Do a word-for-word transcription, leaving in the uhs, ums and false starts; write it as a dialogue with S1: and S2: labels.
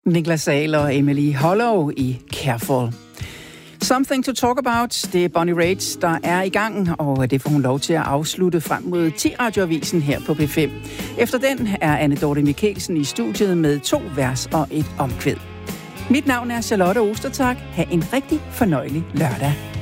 S1: Niklas Sahl og Emily Hollow i Careful. Something to talk about. Det er Bonnie Raitt, der er i gang, og det får hun lov til at afslutte frem mod ti-radioavisen her på P fem. Efter den er Anne Dorte Mikkelsen i studiet med to vers og et omkvæd. Mit navn er Charlotte Ostertag. Ha' en rigtig fornøjelig lørdag.